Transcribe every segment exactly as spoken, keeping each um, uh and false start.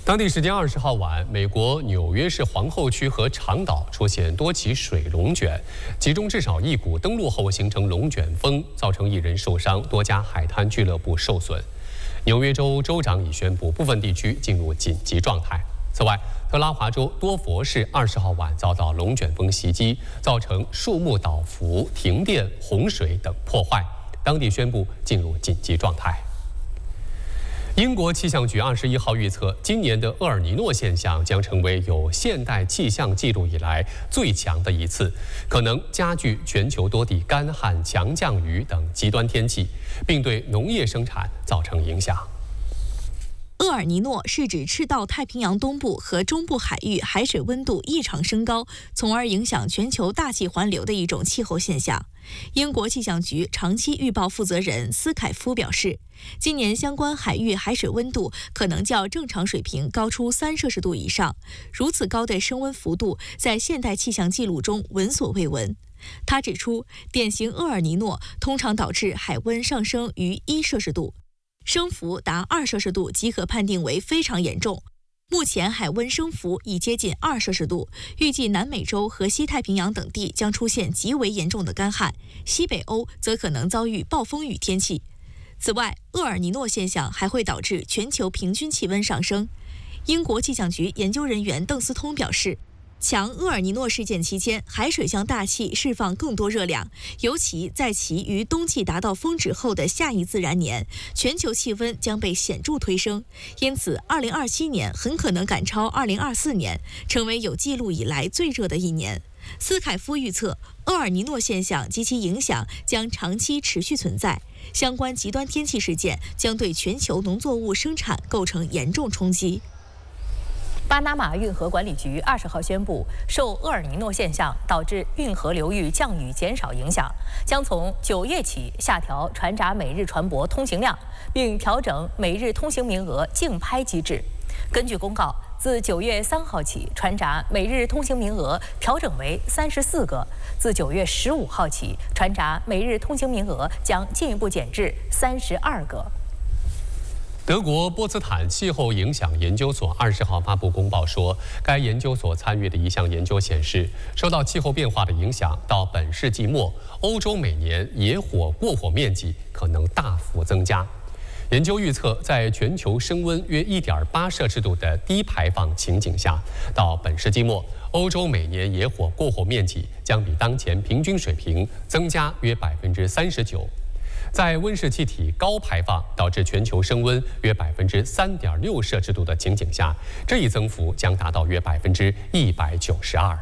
当地时间二十号晚，美国纽约市皇后区和长岛出现多起水龙卷，其中至少一股登陆后形成龙卷风，造成一人受伤，多家海滩俱乐部受损。纽约州州长已宣布部分地区进入紧急状态。此外，特拉华州多佛市二十号晚遭到龙卷风袭击，造成树木倒伏、停电、洪水等破坏，当地宣布进入紧急状态。英国气象局二十一号预测，今年的厄尔尼诺现象将成为有现代气象记录以来最强的一次，可能加剧全球多地干旱、强降雨等极端天气，并对农业生产造成影响。 厄尔尼诺是指赤道太平洋东部和中部海域海水温度异常升高，从而影响全球大气环流的一种气候现象。英国气象局长期预报负责人斯凯夫表示，今年相关海域海水温度可能较正常水平高出三摄氏度以上，如此高的升温幅度在现代气象记录中闻所未闻。他指出，典型厄尔尼诺通常导致海温上升逾一摄氏度，升幅达二摄氏度即可判定为非常严重。目前海温升幅已接近二摄氏度，预计南美洲和西太平洋等地将出现极为严重的干旱，西北欧则可能遭遇暴风雨天气。此外，厄尔尼诺现象还会导致全球平均气温上升。英国气象局研究人员邓斯通表示，强厄尔尼诺事件期间，海水向大气释放更多热量，尤其在其于冬季达到峰值后的下一自然年，全球气温将被显著推升。因此，二零二七年很可能赶超二零二四年，成为有记录以来最热的一年。斯凯夫预测，厄尔尼诺现象及其影响将长期持续存在，相关极端天气事件将对全球农作物生产构成严重冲击。 巴拿马运河管理局二十号宣布，受厄尔尼诺现象导致运河流域降雨减少影响，将从九月起下调船闸每日船舶通行量，并调整每日通行名额竞拍机制。根据公告，自九月三号起，船闸每日通行名额调整为三十四个；自九月十五号起，船闸每日通行名额将进一步减至三十二个。 德国波茨坦气候影响研究所二十号发布公报说，该研究所参与的一项研究显示，受到气候变化的影响，到本世纪末，欧洲每年野火过火面积可能大幅增加。研究预测，在全球升温约 一点八摄氏度的低排放情景下，到本世纪末，欧洲每年野火过火面积将比当前平均水平增加约百分之三十九。在温室气体高排放导致全球升温约百分之三点六摄氏度的情景下，这一增幅将达到约百分之一百九十二。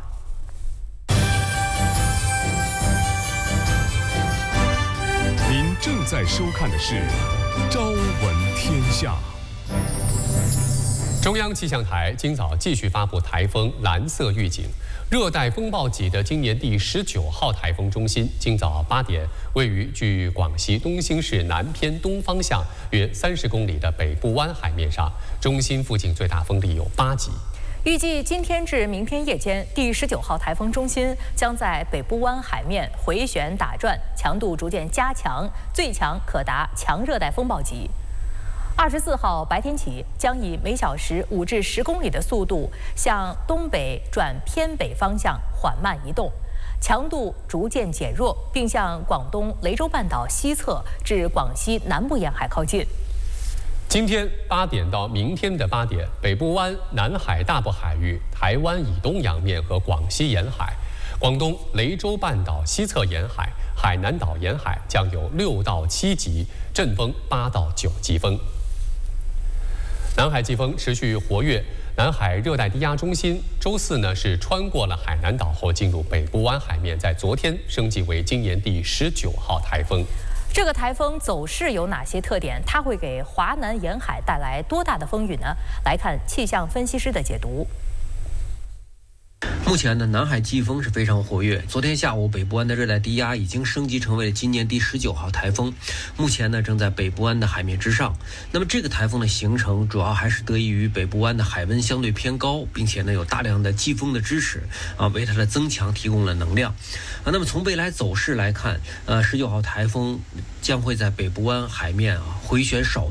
您正在收看的是《朝闻天下》。 中央气象台今早继续发布台风蓝色预警，热带风暴级的今年第十九号台风中心，今早八点位于距广西东兴市南偏东方向约三十公里的北部湾海面上，中心附近最大风力有八级。 预计今天至明天夜间，第十九号台风中心将在北部湾海面回旋打转，强度逐渐加强，最强可达强热带风暴级。二十四号白天起，将以每小时五至十公里的速度向东北转偏北方向缓慢移动，强度逐渐减弱，并向广东雷州半岛西侧至广西南部沿海靠近。 今天八点到明天的八点，北部湾、南海大部海域、台湾以东洋面和广西沿海、广东雷州半岛西侧沿海、海南岛沿海将有六到七级，阵风八到九级风。南海季风持续活跃，南海热带低压中心周四呢是穿过了海南岛后进入北部湾海面，在昨天升级为今年第十九号台风。 这个台风走势有哪些特点？它会给华南沿海带来多大的风雨呢？来看气象分析师的解读。 目前呢，南海季风是非常活跃。昨天下午，北部湾的热带低压已经升级成为了今年第十九号台风，目前呢正在北部湾的海面之上。那么这个台风的形成主要还是得益于北部湾的海温相对偏高，并且呢有大量的季风的支持啊，为它的增强提供了能量啊。那么从未来走势来看，呃，十九号台风将会在北部湾海面啊回旋少动。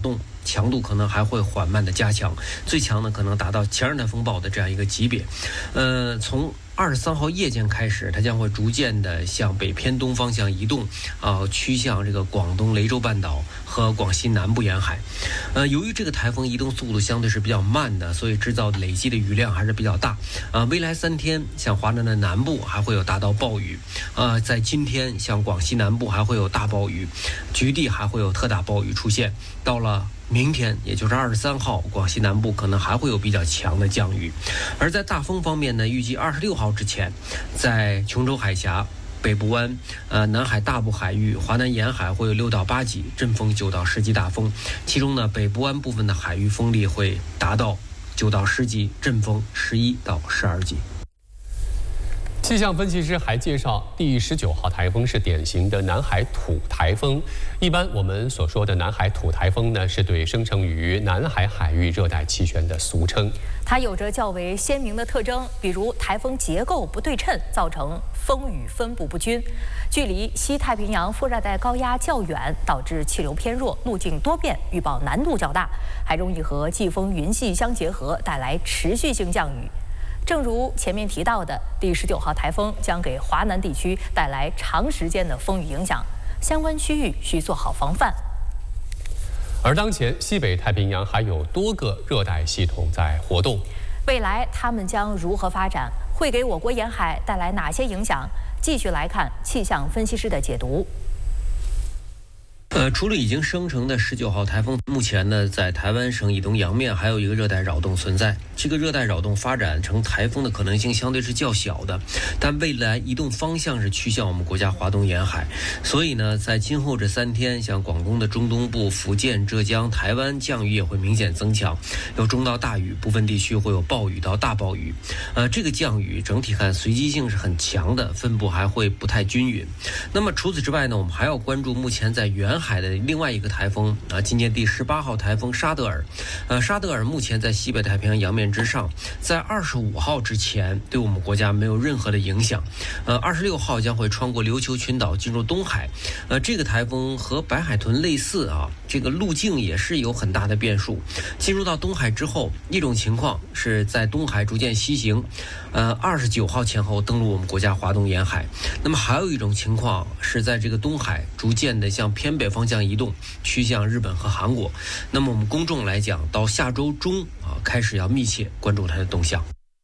强度可能还会缓慢的加强，最强呢可能达到强热带风暴的这样一个级别。呃，从二十三号夜间开始，它将会逐渐的向北偏东方向移动，啊、呃，趋向这个广东雷州半岛和广西南部沿海。呃，由于这个台风移动速度相对是比较慢的，所以制造累积的雨量还是比较大。啊、呃，未来三天，像华南的南部还会有大到暴雨，啊、呃，在今天，像广西南部还会有大暴雨，局地还会有特大暴雨出现。到了明天，也就是二十三号，广西南部可能还会有比较强的降雨。而在大风方面呢，预计二十六号之前，在琼州海峡、北部湾、呃南海大部海域、华南沿海会有六到八级，阵风九到十级大风。其中呢，北部湾部分的海域风力会达到九到十级，阵风十一到十二级。 气象分析师还介绍，第十九号台风是典型的南海土台风。一般我们所说的南海土台风呢，是对生成于南海海域热带气旋的俗称。 它有着较为鲜明的特征，比如台风结构不对称，造成风雨分布不均；距离西太平洋副热带高压较远，导致气流偏弱，路径多变，预报难度较大，还容易和季风云系相结合，带来持续性降雨。正如前面提到的，第十九号台风将给华南地区带来长时间的风雨影响，相关区域需做好防范。 而当前西北太平洋还有多个热带系统在活动， 未来它们将如何发展，会给我国沿海带来哪些影响？继续来看气象分析师的解读。 呃，除了已经生成的十九号台风，目前呢，在台湾省以东洋面还有一个热带扰动存在。这个热带扰动发展成台风的可能性相对是较小的，但未来移动方向是趋向我们国家华东沿海。所以呢，在今后这三天，像广东的中东部、福建、浙江、台湾降雨也会明显增强，有中到大雨，部分地区会有暴雨到大暴雨。呃，这个降雨整体看随机性是很强的，分布还会不太均匀。那么除此之外呢，我们还要关注目前在沿海的另外一个台风啊，今年第十八号台风沙德尔。呃，沙德尔目前在西北太平洋洋面之上，在二十五号之前对我们国家没有任何的影响。呃，二十六号将会穿过琉球群岛进入东海。呃，这个台风和白海豚类似啊，这个路径也是有很大的变数。进入到东海之后，一种情况是在东海逐渐西行，呃，二十九号前后登陆我们国家华东沿海。那么还有一种情况是在这个东海逐渐的向偏北方向移动，趋向日本和韩国。那么我们公众来讲，到下周中啊，开始要密切关注它的动向。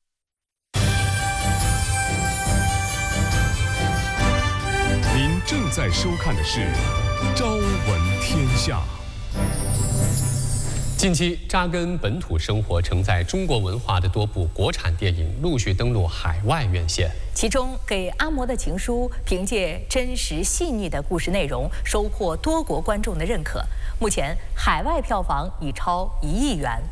您正在收看的是《朝闻天下》。 近期扎根本土生活、承载中国文化的多部国产电影陆续登陆海外院线。 其中，《给阿嬷的情书》凭借真实细腻的故事内容，收获多国观众的认可。目前，海外票房已超一亿元。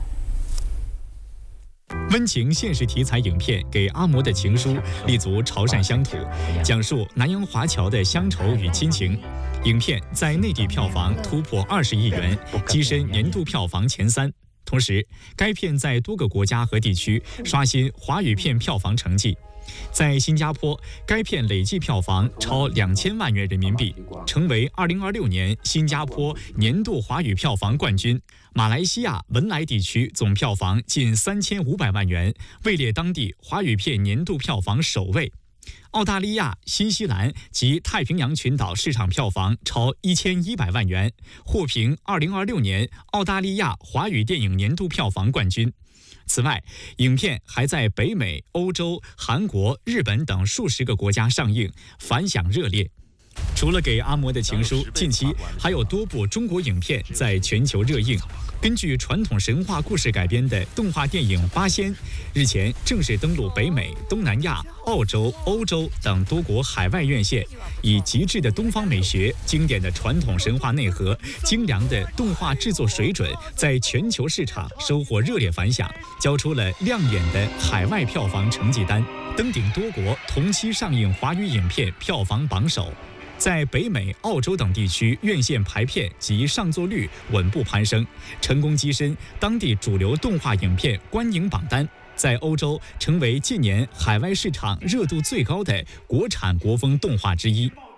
温情现实题材影片《给阿嬷的情书》立足潮汕乡土，讲述南洋华侨的乡愁与亲情。影片在内地票房突破二十亿元，跻身年度票房前三。同时，该片在多个国家和地区刷新华语片票房成绩。在新加坡，该片累计票房超两千万元人民币，成为二零二六年新加坡年度华语票房冠军。马来西亚文莱地区总票房近三千五百万元，位列当地华语片年度票房首位。澳大利亚、新西兰及太平洋群岛市场票房超一千一百万元，获评二零二六年澳大利亚华语电影年度票房冠军。此外，影片还在北美、欧洲、韩国、日本等数十个国家上映，反响热烈。除了《给阿嬷的情书》，近期还有多部中国影片在全球热映。根据传统神话故事改编的动画电影《八仙》，日前正式登陆北美、东南亚、澳洲、欧洲等多国海外院线，以极致的东方美学、经典的传统神话内核、精良的动画制作水准，在全球市场收获热烈反响，交出了亮眼的海外票房成绩单，登顶多国同期上映华语影片票房榜首。在北美、澳洲等地区院线排片及上座率稳步攀升，成功跻身当地主流动画影片观影榜单，在欧洲成为近年海外市场热度最高的国产国风动画之一。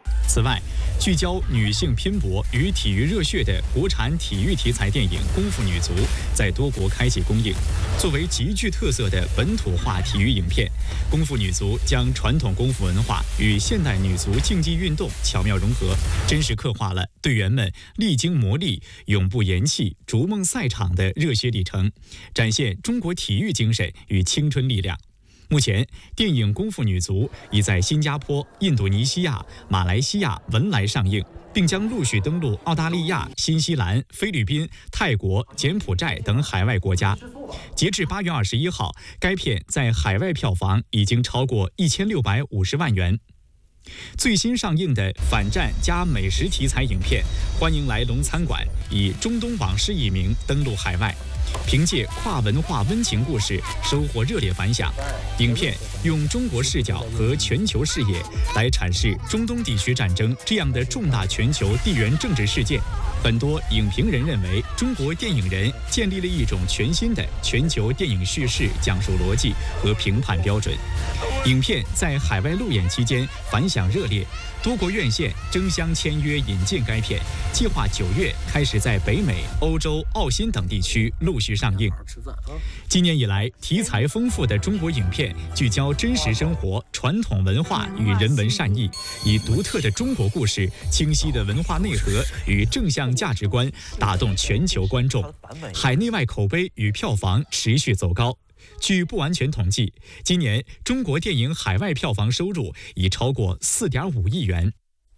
此外，聚焦女性拼搏与体育热血的国产体育题材电影《功夫女足》在多国开启公映。作为极具特色的本土化体育影片，《功夫女足》将传统功夫文化与现代女足竞技运动巧妙融合，真实刻画了队员们历经磨砺、永不言弃、逐梦赛场的热血历程，展现中国体育精神与青春力量。目前，电影《功夫女足》已在新加坡、印度尼西亚、马来西亚、文莱上映，并将陆续登陆澳大利亚、新西兰、菲律宾、泰国、柬埔寨等海外国家。截至八月二十一号，该片在海外票房已经超过一千六百五十万元。最新上映的反战加美食题材影片《欢迎来龙餐馆》以中东往事一名登陆海外。凭借跨文化温情故事收获热烈反响。影片用中国视角和全球视野来阐释中东地区战争这样的重大全球地缘政治事件。很多影评人认为，中国电影人建立了一种全新的全球电影叙事讲述逻辑和评判标准。影片在海外路演期间反响热烈，多国院线争相签约引进该片，计划九月开始在北美、欧洲、澳新等地区陆续上映。今年以来，题材丰富的中国影片聚焦真实生活、传统文化与人文善意，以独特的中国故事、清晰的文化内核与正向价值观打动全球观众，海内外口碑与票房持续走高。据不完全统计，今年中国电影海外票房收入已超过四点五亿元。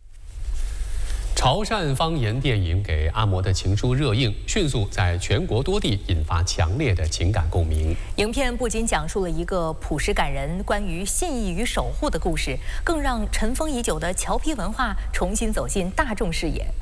潮汕方言电影《给阿嬷的情书》热映，迅速在全国多地引发强烈的情感共鸣。 影片不仅讲述了一个朴实感人、关于信义与守护的故事，更让尘封已久的侨批文化重新走进大众视野。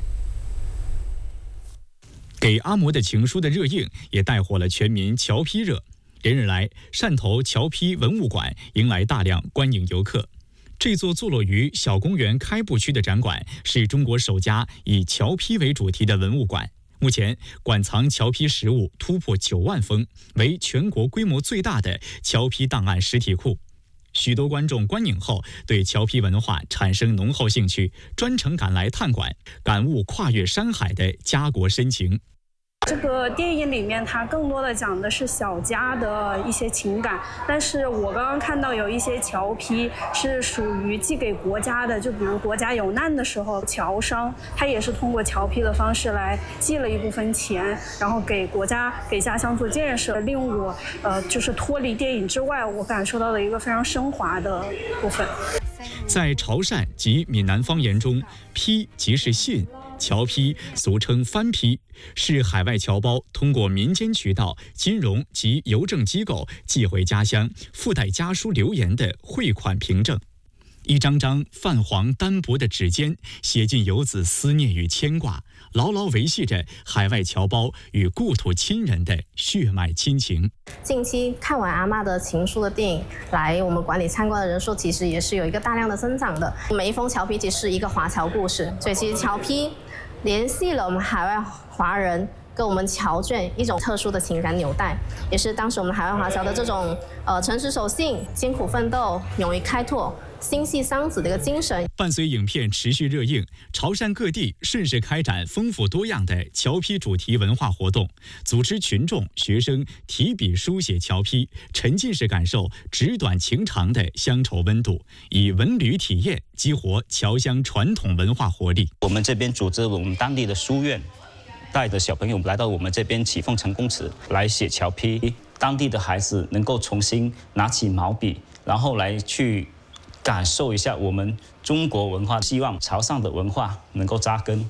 给阿嬷的情书的热映也带火了全民侨批热。连日来，汕头侨批文物馆迎来大量观影游客。这座坐落于小公园开埠区的展馆是中国首家以侨批为主题的文物馆。目前，馆藏侨批实物突破九万封，为全国规模最大的侨批档案实体库。许多观众观影后对侨批文化产生浓厚兴趣，专程赶来探馆，感悟跨越山海的家国深情。 这个电影里面，它更多的讲的是小家的一些情感，但是我刚刚看到有一些侨批是属于寄给国家的，就比如国家有难的时候，侨商他也是通过侨批的方式来寄了一部分钱，然后给国家给家乡做建设。令我呃就是脱离电影之外，我感受到了一个非常升华的部分。 在潮汕及闽南方言中，批即是信。侨批俗称番批，是海外侨胞通过民间渠道、金融及邮政机构寄回家乡，附带家书留言的汇款凭证。一张张泛黄单薄的纸笺，写尽游子思念与牵挂，牢牢维系着海外侨胞与故土亲人的血脉亲情。 近期看完阿嬷的情书的电影，来我们馆里参观的人数其实也是有一个大量的增长的。每一封侨批其实是一个华侨故事，所以其实侨批联系了我们海外华人跟我们侨眷一种特殊的情感纽带，也是当时我们海外华侨的这种呃诚实守信、艰苦奋斗、勇于开拓、心系桑梓的一个精神。 伴随影片持续热映，潮汕各地顺势开展丰富多样的侨批主题文化活动，组织群众、学生提笔书写侨批，沉浸式感受纸短情长的乡愁温度，以文旅体验激活侨乡传统文化活力。 我们这边组织了我们当地的书院，带着小朋友来到我们这边启凤城公祠来写侨批，当地的孩子能够重新拿起毛笔，然后来去感受一下我们中国文化，希望潮汕的文化能够扎根。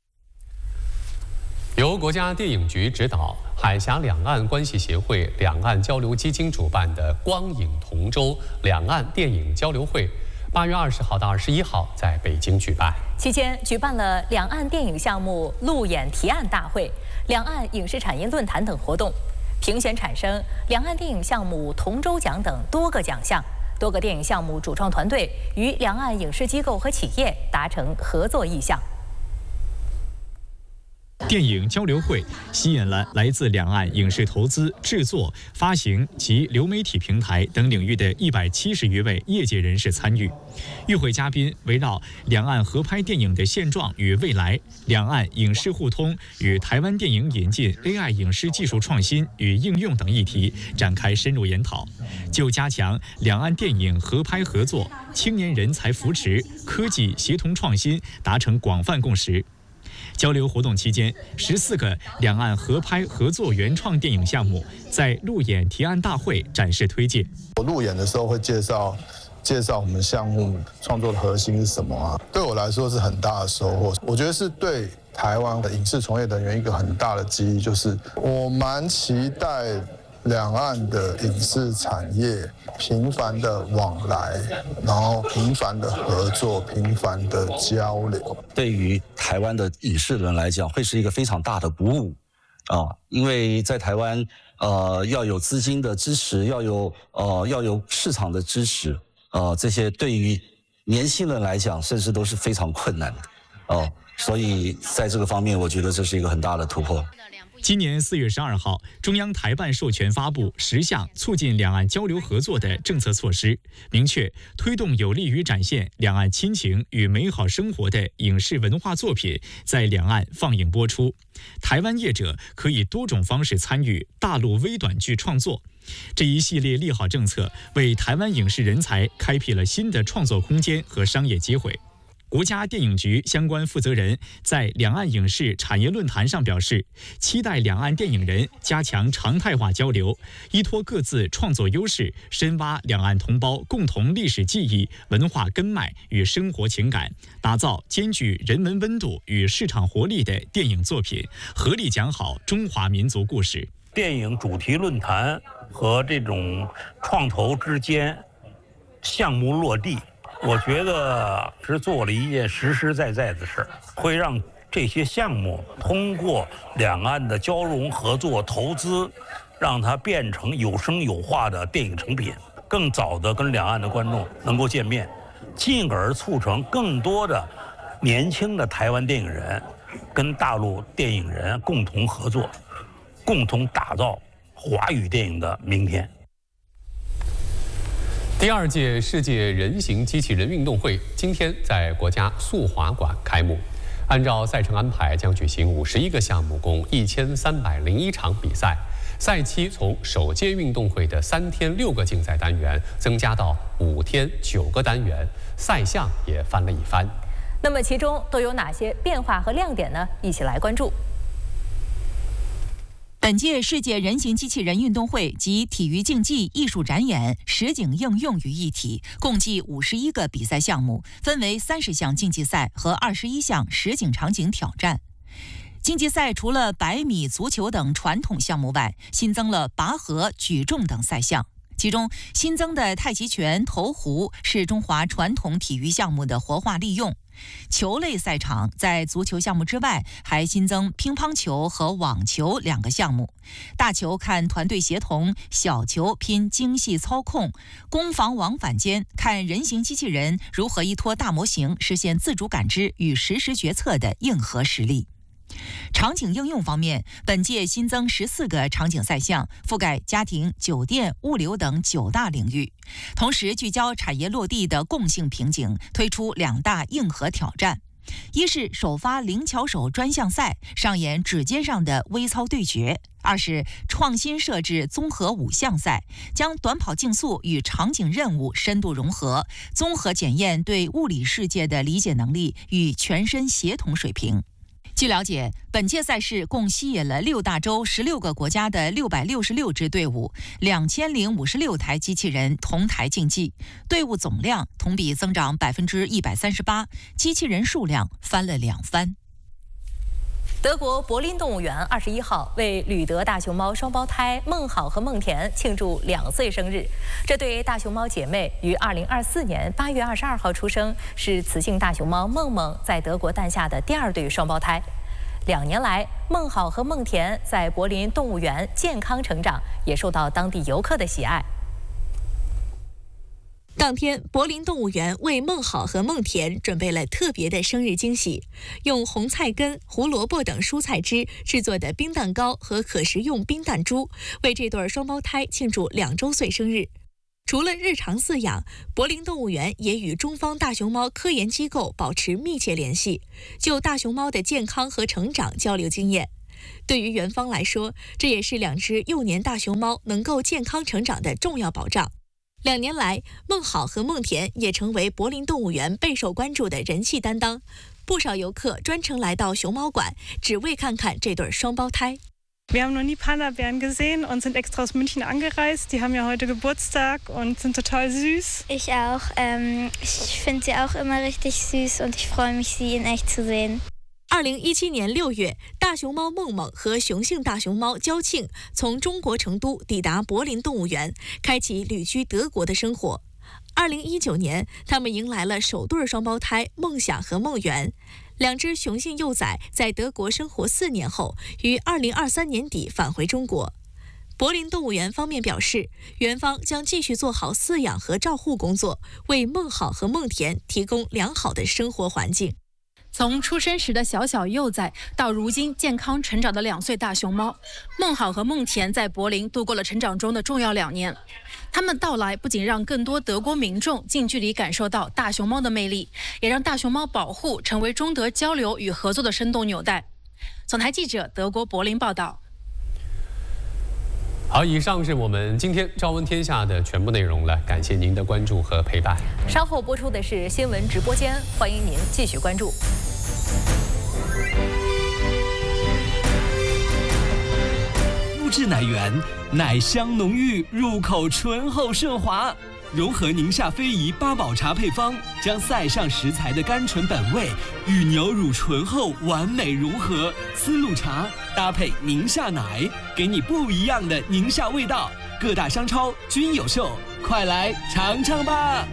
由国家电影局指导，海峡两岸关系协会两岸交流基金主办的“光影同舟”两岸电影交流会，八月二十号到二十一号在北京举办。 期间举办了两岸电影项目路演提案大会、两岸影视产业论坛等活动，评选产生两岸电影项目同舟奖等多个奖项。多个电影项目主创团队与两岸影视机构和企业达成合作意向。 电影交流会吸引了来自两岸影视投资、制作、发行及流媒体平台等领域的一百七十余位业界人士参与。与会嘉宾围绕两岸合拍电影的现状与未来、两岸影视互通与台湾电影引进 A I 影视技术创新与应用等议题展开深入研讨，就加强两岸电影合拍合作、青年人才扶持、科技协同创新达成广泛共识。交流活动期间，十四个两岸合拍合作原创电影项目在路演提案大会展示推介。 我路演的时候会介绍介绍我们项目创作的核心是什么啊？对我来说是很大的收获。我觉得是对台湾的影视从业人员一个很大的激励，就是我蛮期待两岸的影视产业频繁的往来，然后频繁的合作，频繁的交流。 对于台湾的影视人来讲，会是一个非常大的鼓舞啊！因为在台湾，呃，要有资金的支持，要有呃要有市场的支持，呃，这些对于年轻人来讲，甚至都是非常困难的哦、呃。所以在这个方面，我觉得这是一个很大的突破。 今年四月十二号，中央台办授权发布十项促进两岸交流合作的政策措施，明确推动有利于展现两岸亲情与美好生活的影视文化作品在两岸放映播出。台湾业者可以多种方式参与大陆微短剧创作。这一系列利好政策为台湾影视人才开辟了新的创作空间和商业机会。国家电影局相关负责人在两岸影视产业论坛上表示，期待两岸电影人加强常态化交流，依托各自创作优势，深挖两岸同胞共同历史记忆、文化根脉与生活情感，打造兼具人文温度与市场活力的电影作品，合力讲好中华民族故事。 电影主题论坛和这种创投之间项目落地，我觉得是做了一件实实在在的事儿，会让这些项目通过两岸的交融合作投资，让它变成有声有画的电影成品，更早的跟两岸的观众能够见面，进而促成更多的年轻的台湾电影人跟大陆电影人共同合作，共同打造华语电影的明天。 第二届世界人形机器人运动会今天在国家速滑馆开幕。按照赛程安排，将举行五十一个项目，共一千三百零一场比赛。赛期从首届运动会的三天六个竞赛单元增加到五天九个单元，赛项也翻了一番。 那么其中都有哪些变化和亮点呢？一起来关注。 本届世界人形机器人运动会集体育竞技、艺术展演、实景应用于一体，共计五十一个比赛项目，分为三十项竞技赛和二十一项实景场景挑战。竞技赛除了百米、足球等传统项目外，新增了拔河、举重等赛项。其中新增的太极拳、投壶是中华传统体育项目的活化利用。球类赛场在足球项目之外，还新增乒乓球和网球两个项目。大球看团队协同，小球拼精细操控，攻防往返间看人形机器人如何依托大模型实现自主感知与实时决策的硬核实力。场景应用方面，本届新增十四个场景赛项，覆盖家庭、酒店、物流等九大领域。同时聚焦产业落地的共性瓶颈，推出两大硬核挑战。一是首发灵巧手专项赛，上演指尖上的微操对决；二是创新设置综合五项赛，将短跑竞速与场景任务深度融合，综合检验对物理世界的理解能力与全身协同水平。据了解，本届赛事共吸引了六大洲十六个国家的六百六十六支队伍，两千零五十六台机器人同台竞技，队伍总量同比增长百分之一百三十八，机器人数量翻了两番。 德国柏林动物园二十一号为吕德大熊猫双胞胎孟好和孟田庆祝两岁生日。这对大熊猫姐妹于二零二四年八月二十二号出生，是雌性大熊猫梦梦在德国诞下的第二对双胞胎。两年来，孟好和孟田在柏林动物园健康成长，也受到当地游客的喜爱。 当天，柏林动物园为孟好和孟田准备了特别的生日惊喜，用红菜根、胡萝卜等蔬菜汁制作的冰蛋糕和可食用冰弹珠，为这对双胞胎庆祝两周岁生日。除了日常饲养，柏林动物园也与中方大熊猫科研机构保持密切联系，就大熊猫的健康和成长交流经验。对于园方来说，这也是两只幼年大熊猫能够健康成长的重要保障。两年来，孟好和孟田也成为柏林动物园备受关注的人气担当，不少游客专程来到熊猫馆，只为看看这对双胞胎。 Wir haben noch nie Panda-Bären gesehen und sind extra aus München angereist. Die haben ja heute Geburtstag und sind total süß. Ich auch. Ähm, ich finde sie auch immer richtig süß und ich freue mich, sie in echt zu sehen. 二零一七年六月，大熊猫梦梦和雄性大熊猫娇庆从中国成都抵达柏林动物园，开启旅居德国的生活。二零一九年，他们迎来了首对双胞胎梦想和梦圆。两只雄性幼崽在德国生活四年后，于二零二三年底返回中国。柏林动物园方面表示，园方将继续做好饲养和照护工作，为梦好和梦田提供良好的生活环境。 从出生时的小小幼崽到如今健康成长的两岁大熊猫，孟好和孟田在柏林度过了成长中的重要两年。他们到来不仅让更多德国民众近距离感受到大熊猫的魅力，也让大熊猫保护成为中德交流与合作的生动纽带。总台记者德国柏林报道。 好，以上是我们今天《朝闻天下》的全部内容了，感谢您的关注和陪伴。 稍后播出的是新闻直播间，欢迎您继续关注。 优质奶源，奶香浓郁，入口醇厚顺滑。融合宁夏非遗八宝茶配方，将塞上食材的甘醇本味与牛乳醇厚完美融合。丝路茶搭配宁夏奶，给你不一样的宁夏味道。各大商超均有售，快来尝尝吧！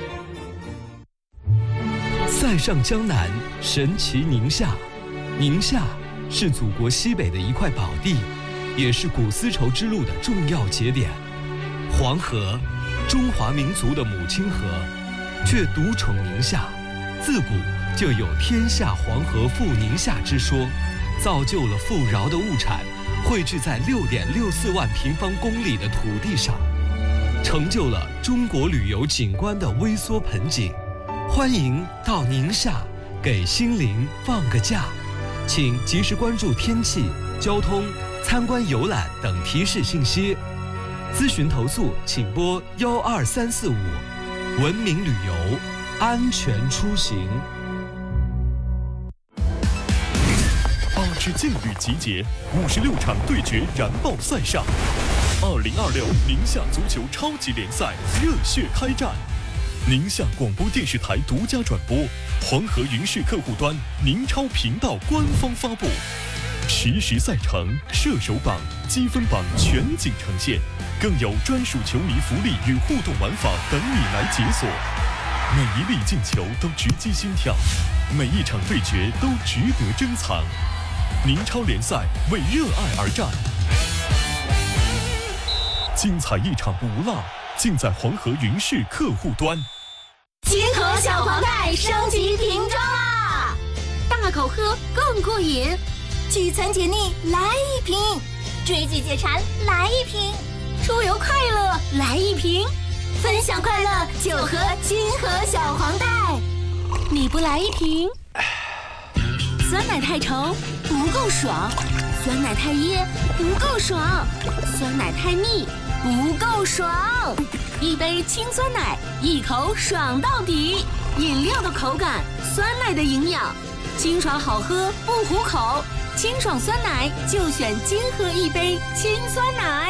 塞上江南，神奇宁夏。宁夏是祖国西北的一块宝地，也是古丝绸之路的重要节点。黄河，中华民族的母亲河，却独宠宁夏，自古就有天下黄河赴宁夏之说，造就了富饶的物产汇聚在六点六四万平方公里的土地上，成就了中国旅游景观的微缩盆景。欢迎到宁夏，给心灵放个假，请及时关注天气、交通、参观游览等提示信息。咨询投诉请拨幺二三四五，文明旅游，安全出行。 八支劲旅集结，五十六场对决燃爆赛上。二零二六宁夏足球超级联赛热血开战，宁夏广播电视台独家转播，黄河云视客户端宁超频道官方发布。实时赛程、射手榜、积分榜全景呈现，更有专属球迷福利与互动玩法等你来解锁。每一粒进球都直击心跳，每一场对决都值得珍藏。宁超联赛为热爱而战，精彩一场不落，尽在黄河云视客户端。 金河小黄袋升级瓶装啦，大口喝更过瘾。聚餐解腻来一瓶，追剧解馋来一瓶，出游快乐来一瓶，分享快乐就喝金河小黄袋。你不来一瓶，酸奶太稠不够爽，酸奶太噎不够爽，酸奶太腻不够爽。一杯清酸奶，一口爽到底。饮料的口感，酸奶的营养，清爽好喝不糊口。清爽酸奶就选金河一杯清酸奶。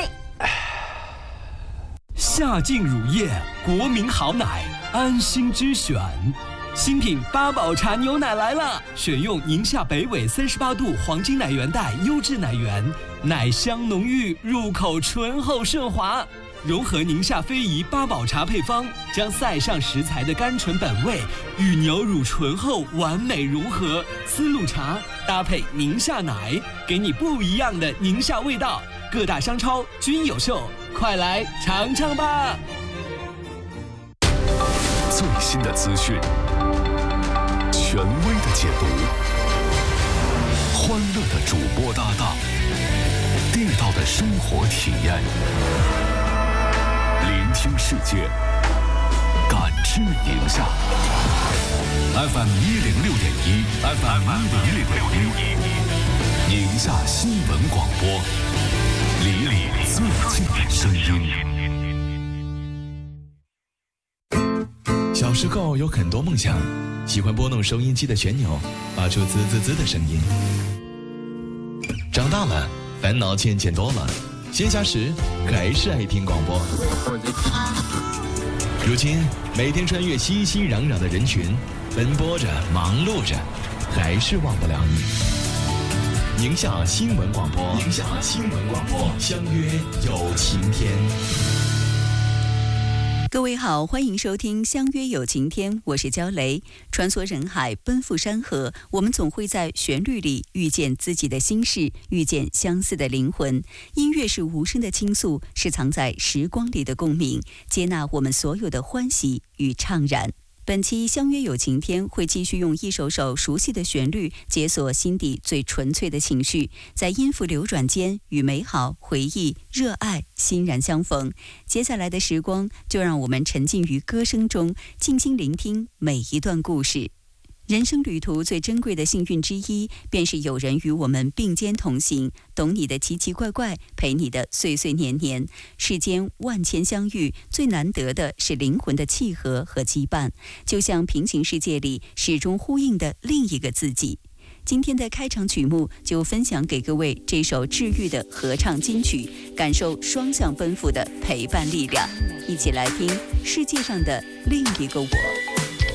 夏季乳业，国民好奶，安心之选。新品八宝茶牛奶来了，选用宁夏北纬三十八度黄金奶源带优质奶源，奶香浓郁，入口醇厚顺滑。融合宁夏非遗八宝茶配方，将塞上食材的甘醇本味与牛乳醇厚完美融合。丝路茶搭配宁夏奶，给你不一样的宁夏味道。各大商超均有售，快来尝尝吧！ 最新的资讯，权威的解读，欢乐的主播搭档，地道的生活体验，聆听世界，感知宁夏。F M 一零六点一 ，F M 一零六点一，宁夏新闻广播，离你最近的声音。 小时候有很多梦想，喜欢拨弄收音机的旋钮，发出滋滋滋的声音。长大了，烦恼渐渐多了，闲暇时还是爱听广播。如今，每天穿越熙熙攘攘的人群，奔波着，忙碌着，还是忘不了你。宁夏新闻广播，宁夏新闻广播，相约有晴天。 各位好，欢迎收听《相约有晴天》，我是焦雷。穿梭人海，奔赴山河，我们总会在旋律里遇见自己的心事，遇见相似的灵魂。音乐是无声的倾诉，是藏在时光里的共鸣，接纳我们所有的欢喜与怅然。本期相约有晴天会继续用一首首熟悉的旋律解锁心底最纯粹的情绪，在音符流转间与美好、回忆、热爱欣然相逢。接下来的时光，就让我们沉浸于歌声中，静心聆听每一段故事。人生旅途最珍贵的幸运之一，便是有人与我们并肩同行，懂你的奇奇怪怪，陪你的岁岁年年。世间万千相遇，最难得的是灵魂的契合和羁绊，就像平行世界里始终呼应的另一个自己。今天的开场曲目就分享给各位这首治愈的合唱金曲，感受双向奔赴的陪伴力量。一起来听世界上的另一个我。